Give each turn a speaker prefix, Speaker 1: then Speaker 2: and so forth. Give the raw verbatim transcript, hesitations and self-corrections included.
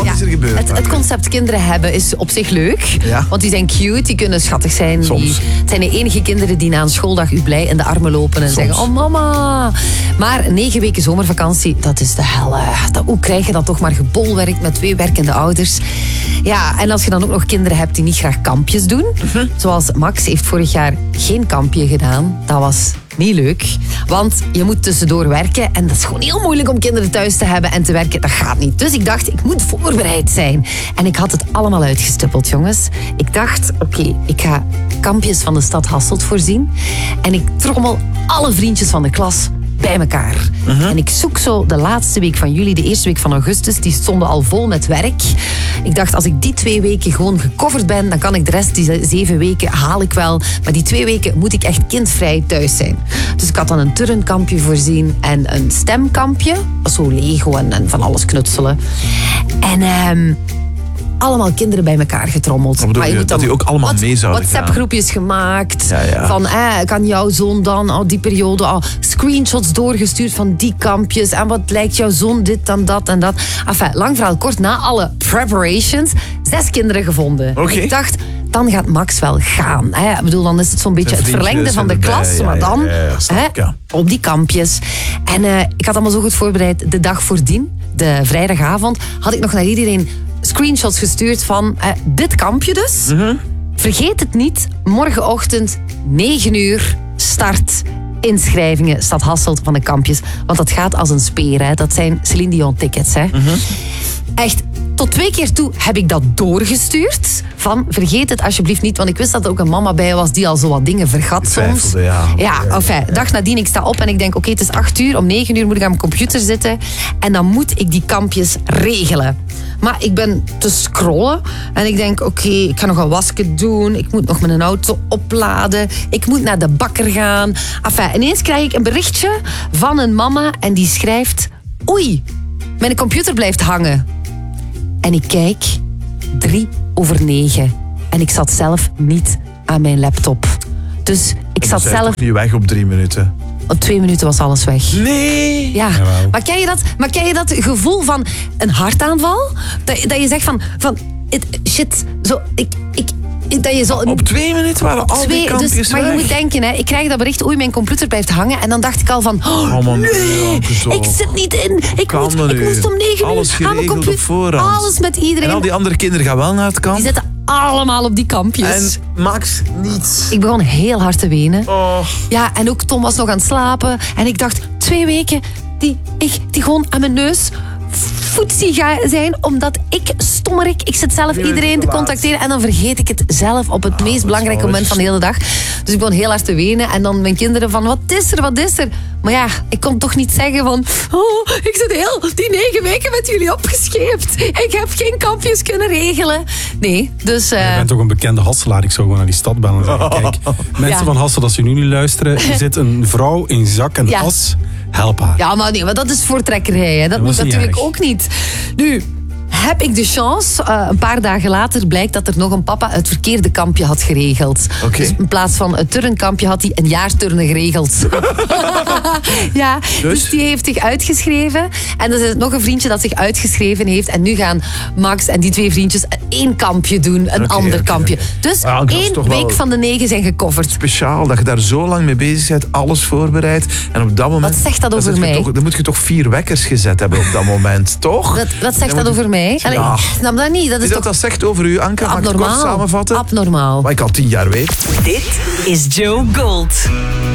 Speaker 1: Wat ja, is er gebeurd?
Speaker 2: Het, het concept kinderen hebben is op zich leuk. Ja. Want die zijn cute, die kunnen schattig zijn. Die, het zijn de enige kinderen die na een schooldag u blij in de armen lopen en Soms. zeggen, oh mama. Maar negen weken zomervakantie, dat is de hel. Dat, hoe krijg je dat toch maar gebolwerkt met twee werkende ouders? Ja, en als je dan ook nog kinderen hebt die niet graag kampjes doen. Uh-huh. Zoals Max heeft vorig jaar geen kampje gedaan. Dat was niet leuk. Want je moet tussendoor werken. En dat is gewoon heel moeilijk om kinderen thuis te hebben en te werken. Dat gaat niet. Dus ik dacht, ik moet voorbereid zijn. En ik had het allemaal uitgestippeld, jongens. Ik dacht, oké, okay, ik ga kampjes van de stad Hasselt voorzien. En ik trommel alle vriendjes van de klas bij elkaar. Uh-huh. En ik zoek zo de laatste week van juli, de eerste week van augustus, die stonden al vol met werk. Ik dacht, als ik die twee weken gewoon gecoverd ben, dan kan ik de rest, die zeven weken, haal ik wel. Maar die twee weken moet ik echt kindvrij thuis zijn. Dus ik had dan een turnkampje voorzien en een stemkampje. Zo Lego en, en van alles knutselen. En... Um, allemaal kinderen bij elkaar getrommeld.
Speaker 1: Wat bedoel je? Je dat die ook allemaal mee zouden gaan?
Speaker 2: WhatsApp-groepjes gemaakt.
Speaker 1: Ja, ja.
Speaker 2: Van, eh, kan jouw zoon dan al die periode al screenshots doorgestuurd van die kampjes. En wat lijkt jouw zoon dit en dat en dat. Enfin, lang verhaal kort, na alle preparations, zes kinderen gevonden.
Speaker 1: Okay.
Speaker 2: Ik dacht, dan gaat Max wel gaan. Hè? Ik bedoel, dan is het zo'n beetje het verlengde van de klas. Ja, maar dan
Speaker 1: ja, ja, ja,
Speaker 2: hè, ja. op die kampjes. En uh, ik had allemaal zo goed voorbereid. De dag voordien, de vrijdagavond, had ik nog naar iedereen screenshots gestuurd van uh, dit kampje dus. Mm-hmm. Vergeet het niet, morgenochtend negen uur start inschrijvingen Stad Hasselt van de kampjes. Want dat gaat als een speer. Hè. Dat zijn Celine Dion tickets. Hè. Mm-hmm. Echt, tot twee keer toe heb ik dat doorgestuurd. Van, vergeet het alsjeblieft niet. Want ik wist dat er ook een mama bij was die al zo wat dingen vergat soms.
Speaker 1: Ja,
Speaker 2: ja, ja enfin, dag nadien, ik sta op en ik denk, oké, okay, het is acht uur. Om negen uur moet ik aan mijn computer zitten. En dan moet ik die kampjes regelen. Maar ik ben te scrollen. En ik denk, oké, okay, ik ga nog een wasje doen. Ik moet nog mijn auto opladen. Ik moet naar de bakker gaan. Enfin, ineens krijg ik een berichtje van een mama. En die schrijft, oei, mijn computer blijft hangen. En ik kijk, drie over negen. En ik zat zelf niet aan mijn laptop. Dus ik zat zelf...
Speaker 1: toch niet weg op drie minuten?
Speaker 2: Op twee minuten was alles weg.
Speaker 1: Nee!
Speaker 2: Ja,
Speaker 1: Jawel.
Speaker 2: maar ken je dat, maar ken je dat gevoel van een hartaanval? Dat, dat je zegt van, van it, shit, zo, ik... ik dat je zo,
Speaker 1: op twee minuten waren al
Speaker 2: twee,
Speaker 1: die kampjes
Speaker 2: dus, maar
Speaker 1: weg.
Speaker 2: je moet denken, hè, ik krijg dat bericht, oei, mijn computer blijft hangen. En dan dacht ik al van, oh,
Speaker 1: oh man,
Speaker 2: nee, ik zit niet in. Ik, moet, ik moest om negen
Speaker 1: alles
Speaker 2: uur aan mijn computer.
Speaker 1: Op voorhand.
Speaker 2: Alles met iedereen.
Speaker 1: En al die andere kinderen gaan wel naar het kamp.
Speaker 2: Die zitten allemaal op die kampjes.
Speaker 1: En Max niet.
Speaker 2: Ik begon heel hard te wenen.
Speaker 1: Oh.
Speaker 2: Ja, en ook Tom was nog aan het slapen. En ik dacht, twee weken die, ik, die gewoon aan mijn neus voetzie ga zijn, omdat ik stommerik. Ik zit zelf iedereen te contacteren en dan vergeet ik het zelf op het ah, meest belangrijke moment van de hele dag. Dus ik begon heel hard te wenen en dan mijn kinderen van, wat is er, wat is er? Maar ja, ik kon toch niet zeggen van, oh, ik zit heel die negen weken met jullie opgescheept. Ik heb geen kampjes kunnen regelen. Nee, dus... Uh...
Speaker 3: Je bent toch een bekende Hasselaar. Ik zou gewoon naar die stad bellen en zeggen, kijk, mensen ja. van Hassel, als je nu niet luisteren, er zit een vrouw in zak en ja. as. Help haar.
Speaker 2: Ja, maar nee, maar dat is voortrekkerij. Hè. Dat, dat moet natuurlijk ook niet. Nu, heb ik de chance. Uh, een paar dagen later blijkt dat er nog een papa het verkeerde kampje had geregeld.
Speaker 1: Okay. Dus
Speaker 2: in plaats van een turnkampje had hij een jaarturnen geregeld. ja, dus? dus die heeft zich uitgeschreven. En er is nog een vriendje dat zich uitgeschreven heeft. En nu gaan Max en die twee vriendjes één kampje doen. Een okay, ander okay, kampje. Okay. Dus ja, één week van de negen zijn gecoverd.
Speaker 1: Speciaal dat je daar zo lang mee bezig bent. Alles voorbereid. En op dat moment...
Speaker 2: Wat zegt dat over
Speaker 1: dan
Speaker 2: mij?
Speaker 1: Toch, dan moet je toch vier wekkers gezet hebben op dat moment, toch?
Speaker 2: Wat, wat zegt dat over mij? Allee, ja. Snap dat niet. Dat is,
Speaker 1: is dat
Speaker 2: toch...
Speaker 1: dat zegt over u, Anke? Mag ik het kort samenvatten?
Speaker 2: Abnormaal.
Speaker 1: Wat ik al tien jaar weet.
Speaker 4: Dit is Joe Gold.